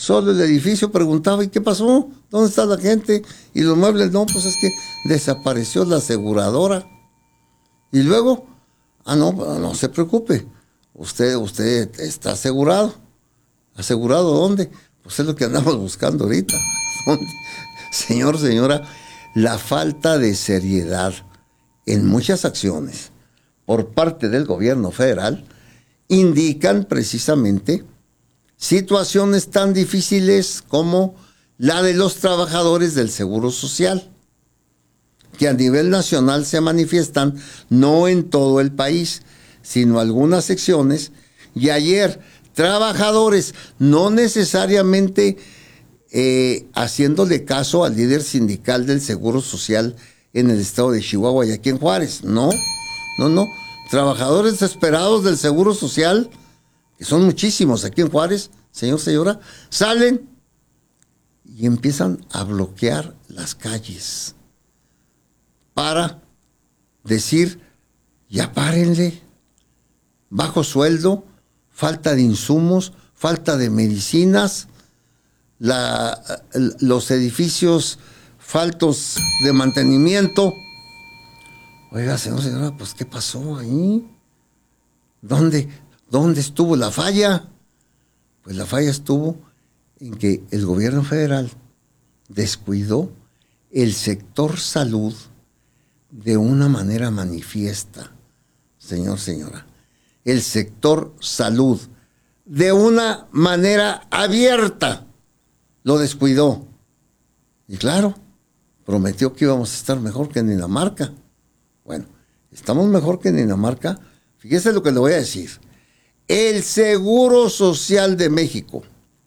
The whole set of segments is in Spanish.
solo el edificio, preguntaba, ¿y qué pasó? ¿Dónde está la gente? Y los muebles, no, pues es que desapareció la aseguradora. Y luego, no se preocupe, usted está asegurado. ¿Asegurado dónde? Pues es lo que andamos buscando ahorita. ¿Dónde? Señor, señora, la falta de seriedad en muchas acciones por parte del gobierno federal indican precisamente situaciones tan difíciles como la de los trabajadores del Seguro Social, que a nivel nacional se manifiestan no en todo el país, sino algunas secciones, y ayer trabajadores, no necesariamente haciéndole caso al líder sindical del Seguro Social en el estado de Chihuahua y aquí en Juárez, no, trabajadores desesperados del Seguro Social, que son muchísimos aquí en Juárez, señor, señora, salen y empiezan a bloquear las calles para decir, ya párenle, bajo sueldo, falta de insumos, falta de medicinas, los edificios faltos de mantenimiento. Oiga, señor, señora, pues ¿qué pasó ahí? ¿Dónde estuvo la falla? Pues la falla estuvo en que el gobierno federal descuidó el sector salud de una manera manifiesta, señor, señora. El sector salud de una manera abierta lo descuidó. Y claro, prometió que íbamos a estar mejor que en Dinamarca. Bueno, estamos mejor que en Dinamarca. Fíjese lo que le voy a decir. El Seguro Social de México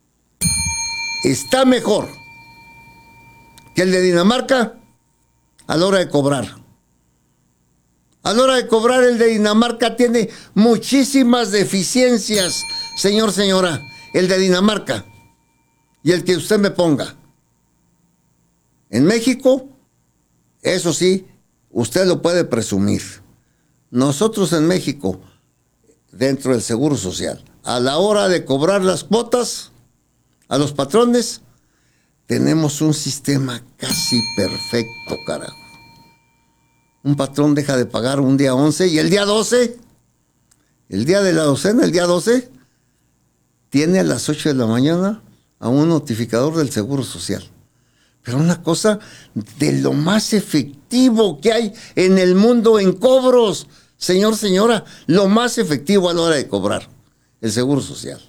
está mejor que el de Dinamarca a la hora de cobrar. A la hora de cobrar, el de Dinamarca tiene muchísimas deficiencias, señor, señora. El de Dinamarca y el que usted me ponga. En México, eso sí, usted lo puede presumir. Nosotros en México, dentro del Seguro Social, a la hora de cobrar las cuotas a los patrones, tenemos un sistema casi perfecto, carajo. Un patrón deja de pagar un día 11 y el día 12, el día de la docena, el día 12, tiene a las 8 de la mañana a un notificador del Seguro Social. Pero una cosa de lo más efectivo que hay en el mundo en cobros, señor, señora, lo más efectivo a la hora de cobrar, el Seguro Social.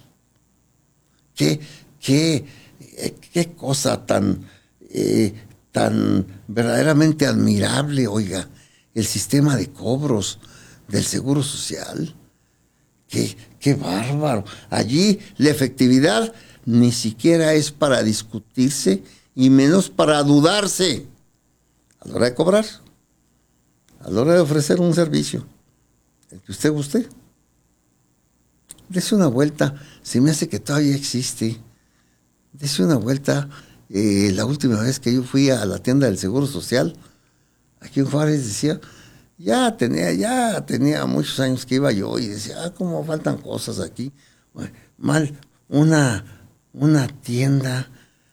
Qué cosa tan verdaderamente admirable, oiga, el sistema de cobros del Seguro Social. Qué bárbaro. Allí la efectividad ni siquiera es para discutirse y menos para dudarse. A la hora de cobrar, a la hora de ofrecer un servicio, el que usted guste, dese una vuelta. Se me hace que todavía existe. Dese una vuelta. La última vez que yo fui a la tienda del Seguro Social, aquí en Juárez, decía, ya tenía muchos años que iba yo y decía, cómo faltan cosas aquí. Mal, una tienda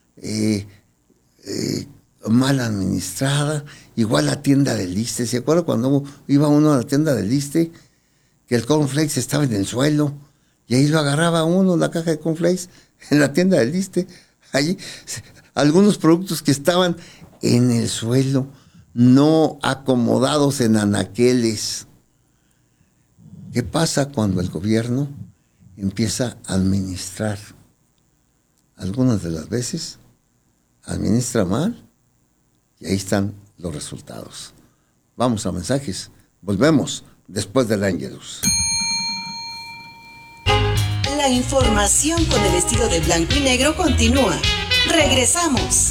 mal administrada, igual la tienda del ISSSTE. ¿Se acuerda cuando iba uno a la tienda del ISSSTE que el cornflakes estaba en el suelo y ahí lo agarraba uno, la caja de cornflakes, en la tienda del ISSSTE? Allí algunos productos que estaban en el suelo, no acomodados en anaqueles. ¿Qué pasa cuando el gobierno empieza a administrar? Algunas de las veces administra mal y ahí están los resultados. Vamos a mensajes. Volvemos después del Ángelus. La información con el estilo de blanco y negro continúa. Regresamos.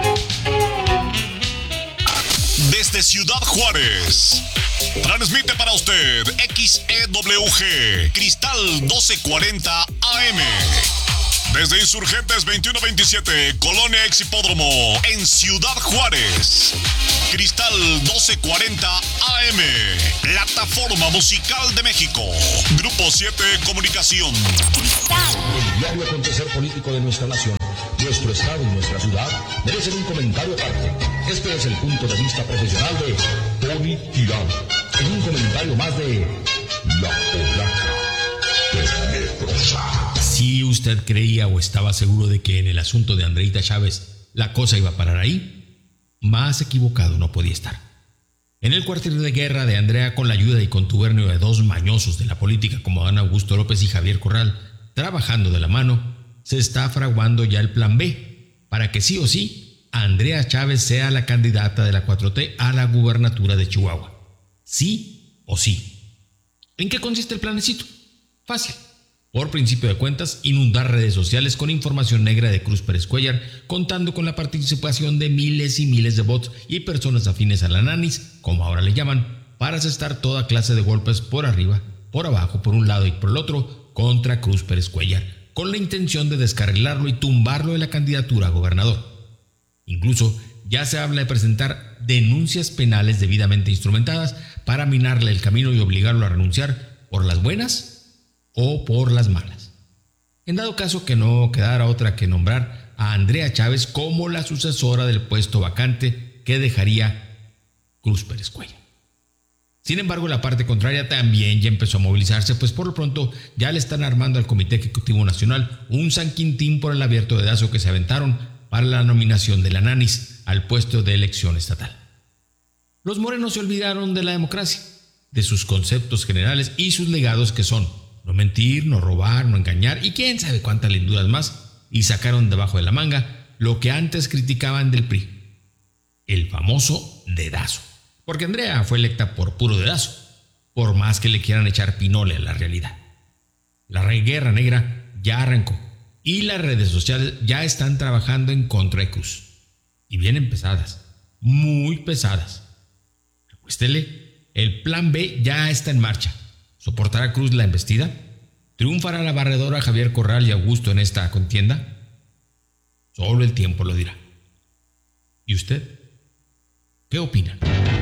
Desde Ciudad Juárez, transmite para usted XEWG Cristal 1240 AM. Desde Insurgentes 2127, Colonia Ex Hipódromo, en Ciudad Juárez. Cristal 1240 AM, Plataforma Musical de México. Grupo 7 Comunicación. El diario acontecer político de nuestra nación nuestro estado y nuestra ciudad merecen un comentario aparte. Este es el punto de vista profesional de Tony Tirano, en un comentario más de La Polaca Tenebrosa. Si usted creía o estaba seguro de que en el asunto de Andreita Chávez la cosa iba a parar ahí, más equivocado no podía estar. En el cuartel de guerra de Andrea, con la ayuda y contubernio de dos mañosos de la política como Adán Augusto López y Javier Corral, trabajando de la mano, se está fraguando ya el plan B, para que sí o sí, Andrea Chávez sea la candidata de la 4T a la gubernatura de Chihuahua. Sí o sí. ¿En qué consiste el planecito? Fácil. Por principio de cuentas, inundar redes sociales con información negra de Cruz Pérez Cuéllar, contando con la participación de miles y miles de bots y personas afines a la nanis, como ahora le llaman, para asestar toda clase de golpes por arriba, por abajo, por un lado y por el otro, contra Cruz Pérez Cuéllar, con la intención de descarrilarlo y tumbarlo de la candidatura a gobernador. Incluso ya se habla de presentar denuncias penales debidamente instrumentadas para minarle el camino y obligarlo a renunciar por las buenas o por las malas. En dado caso que no quedara otra que nombrar a Andrea Chávez como la sucesora del puesto vacante que dejaría Cruz Pérez Cuéllar. Sin embargo, la parte contraria también ya empezó a movilizarse, pues por lo pronto ya le están armando al Comité Ejecutivo Nacional un San Quintín por el abierto dedazo que se aventaron para la nominación de la nanis al puesto de elección estatal. Los morenos se olvidaron de la democracia, de sus conceptos generales y sus legados, que son no mentir, no robar, no engañar y quién sabe cuántas linduras más, y sacaron debajo de la manga lo que antes criticaban del PRI, el famoso dedazo. Porque Andrea fue electa por puro dedazo, por más que le quieran echar pinole a la realidad. La guerra negra ya arrancó y las redes sociales ya están trabajando en contra de Cruz. Y vienen pesadas, muy pesadas. Acuéstele, el plan B ya está en marcha. ¿Soportará Cruz la embestida? ¿Triunfará la barredora Javier Corral y Augusto en esta contienda? Solo el tiempo lo dirá. ¿Y usted? ¿Qué opina?